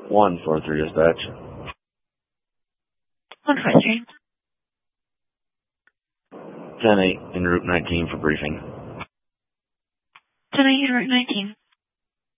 143 dispatch. 143. 10-8 en route 19 for briefing. 10-8 en route 19.